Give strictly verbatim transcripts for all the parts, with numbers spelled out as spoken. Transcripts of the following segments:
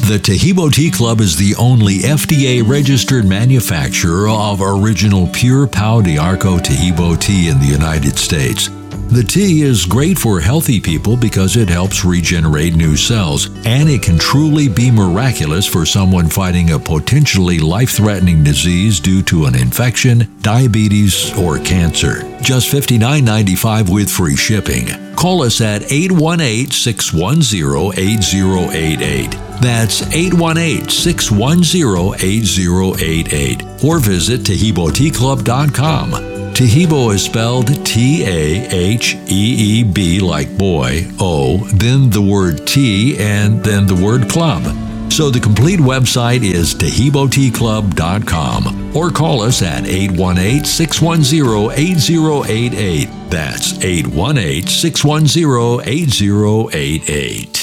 The Taheebo Tea Club is the only F D A-registered manufacturer of original pure Pau d'Arco Taheebo tea in the United States. The tea is great for healthy people because it helps regenerate new cells, and it can truly be miraculous for someone fighting a potentially life-threatening disease due to an infection, diabetes, or cancer. Just fifty-nine ninety-five with free shipping. Call us at eight one eight, six one zero, eight zero eight eight. That's eight one eight, six one zero, eight zero eight eight. Or visit Taheebo Tea Club dot com. Taheebo is spelled T A H E E B like boy, O, then the word tea, and then the word club. So the complete website is Taheebo Tea Club dot com, or call us at eight one eight, six one zero, eight zero eight eight. That's eight one eight, six one zero, eight zero eight eight.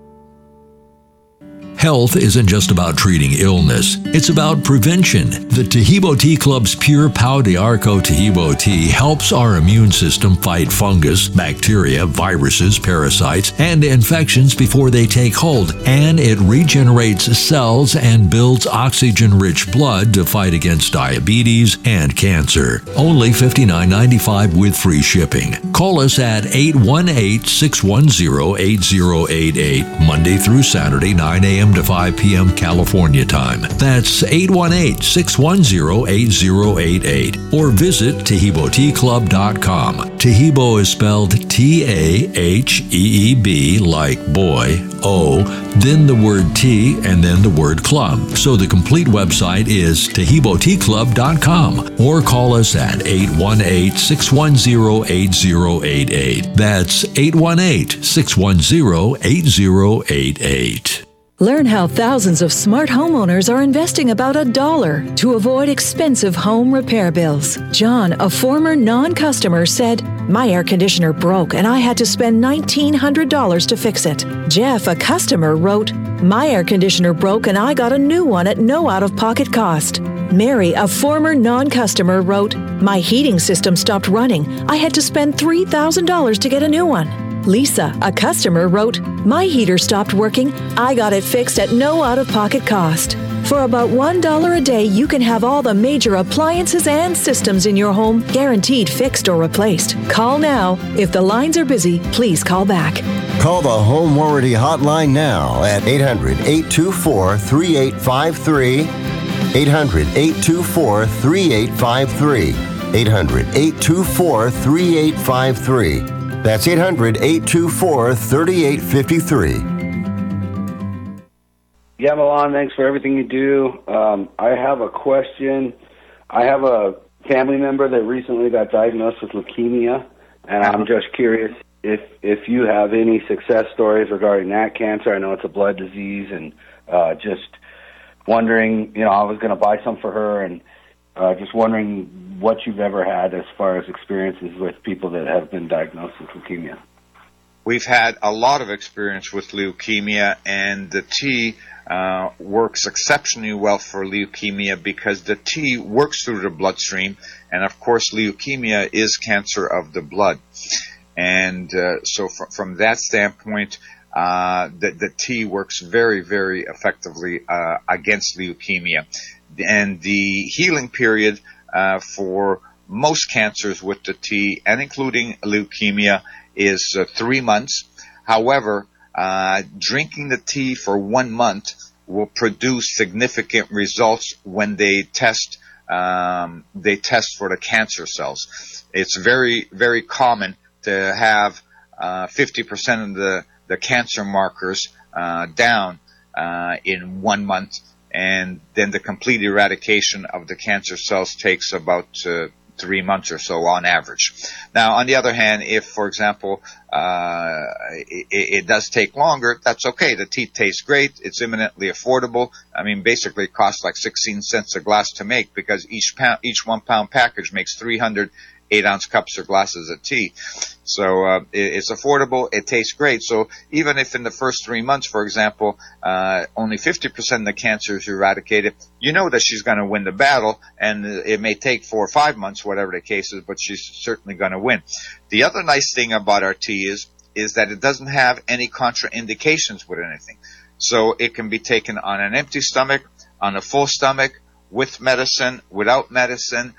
Health isn't just about treating illness, it's about prevention. The Taheebo Tea Club's pure Pau d'Arco Taheebo tea helps our immune system fight fungus, bacteria, viruses, parasites, and infections before they take hold, and it regenerates cells and builds oxygen-rich blood to fight against diabetes and cancer. Only fifty-nine ninety-five with free shipping. Call us at eight one eight, six one zero, eight zero eight eight, Monday through Saturday, nine a.m. to five p.m. California time. That's eight one eight, six one zero, eight zero eight eight. Or visit Taheebo Tea Club dot com. Taheebo is spelled T A H E E B like boy, O, then the word tea, and then the word club. So the complete website is Taheebo Tea Club dot com. Or call us at eight one eight, six one zero, eight zero eight eight. That's eight one eight, six one zero, eight zero eight eight. Learn how thousands of smart homeowners are investing about a dollar to avoid expensive home repair bills. John, a former non-customer, said, "My air conditioner broke and I had to spend nineteen hundred dollars to fix it." Jeff, a customer, wrote, "My air conditioner broke and I got a new one at no out-of-pocket cost." Mary, a former non-customer, wrote, "My heating system stopped running. I had to spend three thousand dollars to get a new one." Lisa, a customer, wrote, "My heater stopped working. I got it fixed at no out-of-pocket cost." For about one dollar a day, you can have all the major appliances and systems in your home guaranteed fixed or replaced. Call now. If the lines are busy, please call back. Call the Home Warranty Hotline now at eight hundred, eight two four, three eight five three. eight hundred, eight two four, three eight five three. eight hundred, eight two four, three eight five three. That's eight hundred, eight two four, three eight five three. Yeah, Milan, thanks for everything you do. Um, I have a question. I have a family member that recently got diagnosed with leukemia, and I'm just curious if if you have any success stories regarding that cancer. I know it's a blood disease, and uh, just wondering, you know, I was going to buy some for her, and uh, just wondering what you've ever had as far as experiences with people that have been diagnosed with leukemia. We've had a lot of experience with leukemia, and the tea uh, works exceptionally well for leukemia because the tea works through the bloodstream, and of course leukemia is cancer of the blood. And uh, so from, from that standpoint, uh, the, the tea works very, very effectively uh, against leukemia. And the healing period uh, for most cancers with the tea, and including leukemia, is uh, three months. However, uh, drinking the tea for one month will produce significant results when they test um, they test for the cancer cells. It's very, very common to have uh, fifty percent of the, the cancer markers uh, down uh, in one month. And then the complete eradication of the cancer cells takes about uh, three months or so on average. Now, on the other hand, if, for example, uh, it, it does take longer, that's okay. The tea tastes great. It's eminently affordable. I mean, basically it costs like sixteen cents a glass to make because each pound, each one pound package makes three hundred eight ounce cups or glasses of tea. So uh, it, it's affordable. It tastes great. So even if in the first three months, for example, uh, only fifty percent of the cancer is eradicated, you know that she's going to win the battle, and it may take four or five months, whatever the case is, but she's certainly going to win. The other nice thing about our tea is is that it doesn't have any contraindications with anything. So it can be taken on an empty stomach, on a full stomach, with medicine, without medicine,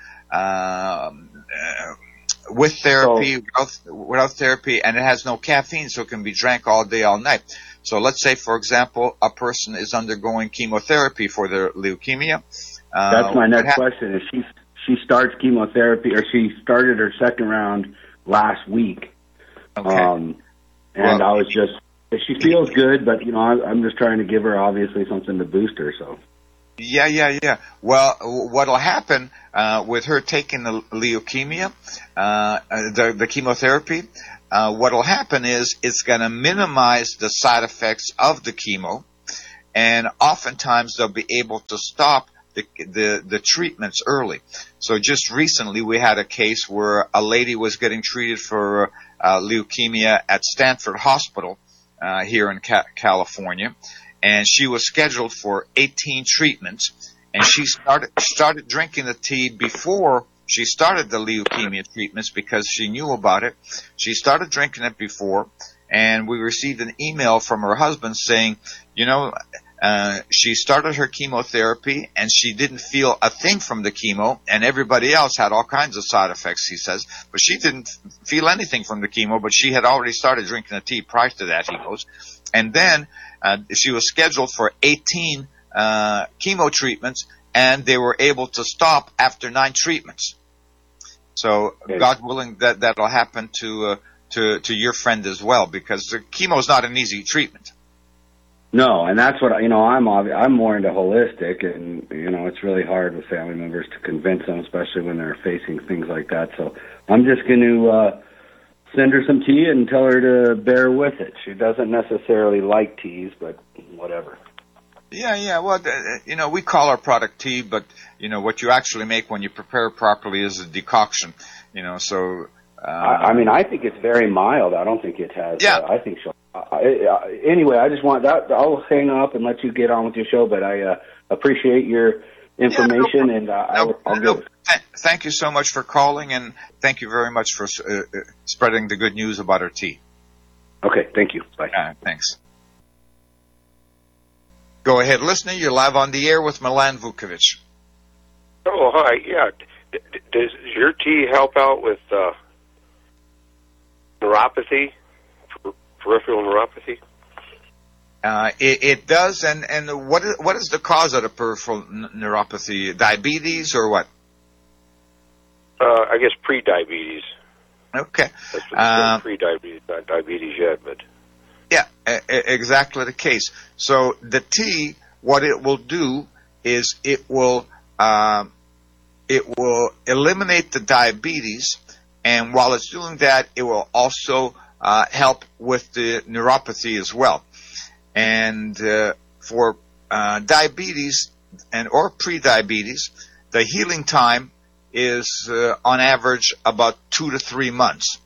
um, uh, with therapy, so, without, without therapy, and it has no caffeine, so it can be drank all day, all night. So let's say, for example, a person is undergoing chemotherapy for their leukemia. Uh, That's my next question. Is she she starts chemotherapy, or she started her second round last week? Okay. Um, and well, I was just, she feels good, but you know, I, I'm just trying to give her obviously something to boost her. So. Yeah, yeah, yeah. Well, what'll happen uh, with her taking the leukemia, uh, the, the chemotherapy, uh, what'll happen is it's going to minimize the side effects of the chemo, and oftentimes they'll be able to stop the, the, the treatments early. So just recently we had a case where a lady was getting treated for uh, leukemia at Stanford Hospital uh, here in Ca- California. And she was scheduled for eighteen treatments, and she started started drinking the tea before she started the leukemia treatments because she knew about it. She started drinking it before, and we received an email from her husband saying, you know, uh, she started her chemotherapy and she didn't feel a thing from the chemo, and everybody else had all kinds of side effects, he says, but she didn't feel anything from the chemo, but she had already started drinking the tea prior to that, he goes. And then uh, she was scheduled for eighteen uh, chemo treatments, and they were able to stop after nine treatments. So, okay. God willing, that that'll happen to uh, to to your friend as well, because the chemo is not an easy treatment. No, and that's what you know. I'm I'm more into holistic, and you know it's really hard with family members to convince them, especially when they're facing things like that. So I'm just going to. Uh, Send her some tea and tell her to bear with it. She doesn't necessarily like teas, but whatever. Yeah, yeah. Well, you know, we call our product tea, but, you know, what you actually make when you prepare it properly is a decoction, you know, so. Uh, I, I mean, I think it's very mild. I don't think it has. Yeah. Uh, I think so. I, I, anyway, I just want that. I'll hang up and let you get on with your show, but I uh, appreciate your information, yeah, no, and uh, no, I'll, I'll no, give it. Thank you so much for calling, and thank you very much for uh, spreading the good news about our tea. Okay, thank you. Bye. Uh, thanks. Go ahead, listener. You're live on the air with Milan Vukovic. Oh, hi. Yeah. D- d- does your tea help out with uh, neuropathy, per- peripheral neuropathy? Uh, it, it does, and, and what is, what is the cause of the peripheral n- neuropathy? Diabetes or what? Uh, I guess pre-diabetes. Okay. That's what uh, pre-diabetes, not diabetes yet, but. Yeah, a- a- exactly the case. So the tea, what it will do is it will, uh, it will eliminate the diabetes, and while it's doing that, it will also uh, help with the neuropathy as well. And uh, for uh, diabetes and or pre-diabetes, the healing time is uh, on average about two to three months.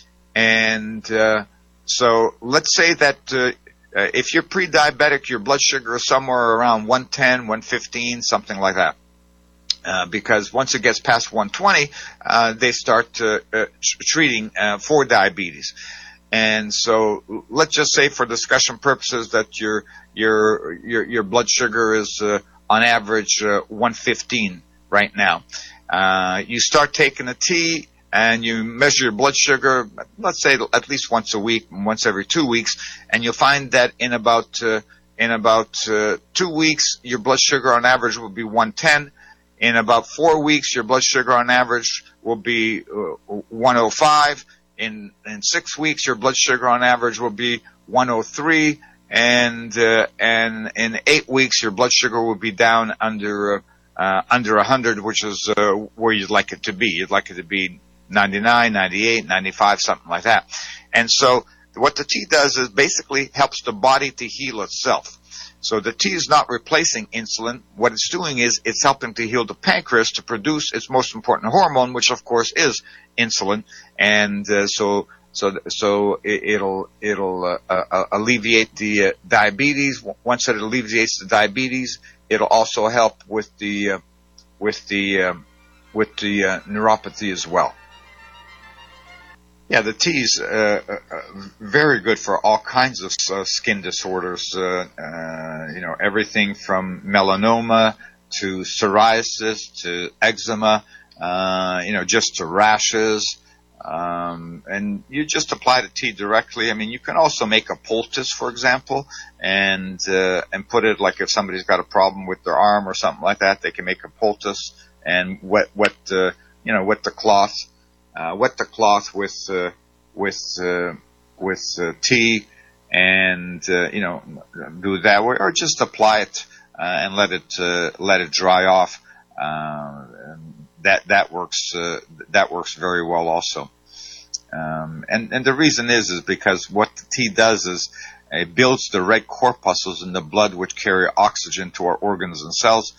And uh, so let's say that uh, uh, if you're pre-diabetic, your blood sugar is somewhere around one ten, one fifteen, something like that. Uh, because once it gets past one twenty, uh, they start uh, uh, treating uh, for diabetes. And so let's just say for discussion purposes that your your your, your blood sugar is uh, on average uh, one fifteen right now. Uh, you start taking a tea and you measure your blood sugar, let's say at least once a week, once every two weeks, and you'll find that in about uh, in about uh, two weeks your blood sugar on average will be one ten. In about four weeks your blood sugar on average will be uh, one oh five. In in six weeks, your blood sugar on average will be one oh three, and uh, and in eight weeks, your blood sugar will be down under uh, uh, under one hundred, which is uh, where you'd like it to be. You'd like it to be ninety-nine, ninety-eight, ninety-five, something like that. And so, what the tea does is basically helps the body to heal itself. So the tea is not replacing insulin. What it's doing is it's helping to heal the pancreas to produce its most important hormone, which of course is insulin. And uh, so so so it, it'll it'll uh, uh, alleviate the uh, diabetes. Once it alleviates the diabetes, it'll also help with the uh, with the uh, with the uh, neuropathy as well. Yeah, the tea's uh, uh, very good for all kinds of uh, skin disorders. Uh, uh, you know, everything from melanoma to psoriasis to eczema. Uh, you know, just to rashes. Um, and you just apply the tea directly. I mean, you can also make a poultice, for example, and uh, and put it like if somebody's got a problem with their arm or something like that, they can make a poultice and wet wet uh, you know wet the cloth, uh, wet the cloth with uh, with uh, with uh, tea, and uh, you know do it that way, or just apply it uh, and let it uh, let it dry off. Uh, and that that works uh, that works very well also. Um, and and the reason is is because what the tea does is it builds the red corpuscles in the blood which carry oxygen to our organs and cells.